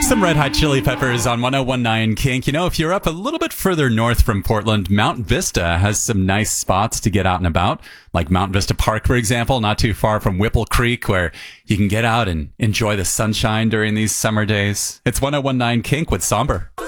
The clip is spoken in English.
Some Red Hot Chili Peppers on 1019 Kink. You know, if you're up a little bit further north from Portland, Mount Vista has some nice spots to get out and about, like Mount Vista Park, for example, not too far from Whipple Creek, where you can get out and enjoy the sunshine during these summer days. It's 1019 Kink with Somber.